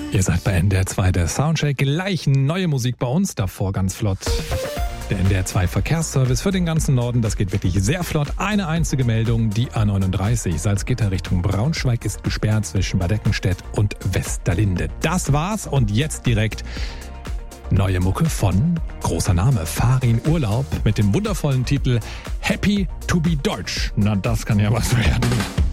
Ihr seid bei NDR 2, der Soundcheck. Gleich neue Musik bei uns, davor ganz flott. Der NDR 2 Verkehrsservice für den ganzen Norden, das geht wirklich sehr flott. Eine einzige Meldung, die A39 Salzgitter Richtung Braunschweig ist gesperrt zwischen Bad Eckenstedt und Westerlinde. Das war's und jetzt direkt neue Mucke von, großer Name, Farin Urlaub mit dem wundervollen Titel Happy to be Deutsch. Na, das kann ja was werden.